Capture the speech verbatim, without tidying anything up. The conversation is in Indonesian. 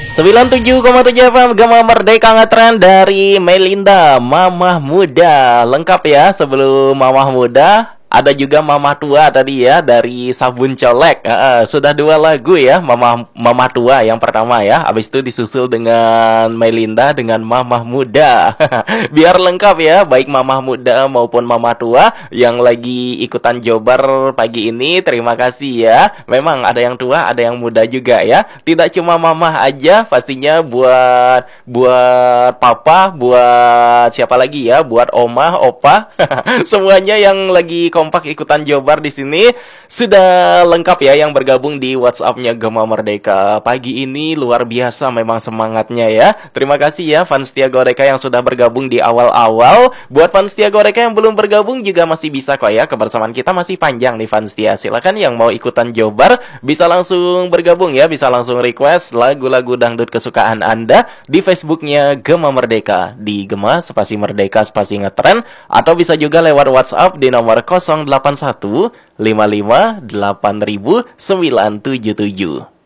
sembilan puluh tujuh koma tujuh F M Gema Merdeka ngetren dari Melinda, Mamah Muda. Lengkap ya, sebelum Mamah Muda ada juga Mamah Tua tadi ya, dari Sabun Colek. uh, Sudah dua lagu ya, Mamah, Mamah Tua yang pertama ya. Habis itu disusul dengan Melinda dengan Mamah Muda. Biar lengkap ya, baik Mamah Muda maupun Mamah Tua yang lagi ikutan Jobar pagi ini. Terima kasih ya. Memang ada yang tua, ada yang muda juga ya. Tidak cuma Mamah aja, pastinya buat buat papa, buat siapa lagi ya, buat oma, opa. Semuanya yang lagi kompak ikutan Jobar di sini sudah lengkap ya, yang bergabung di WhatsApp-nya Gema Merdeka pagi ini. Luar biasa memang semangatnya ya. Terima kasih ya fans setia Goreka yang sudah bergabung di awal-awal. Buat fans setia Goreka yang belum bergabung juga masih bisa kok ya, kebersamaan kita masih panjang nih fans setia. Silakan yang mau ikutan Jobar bisa langsung bergabung ya, bisa langsung request lagu-lagu dangdut kesukaan Anda di Facebooknya Gema Merdeka, di Gema spasi Merdeka spasi ngetren, atau bisa juga lewat WhatsApp di nomor nol delapan satu lima lima delapan ribu sembilan tujuh tujuh.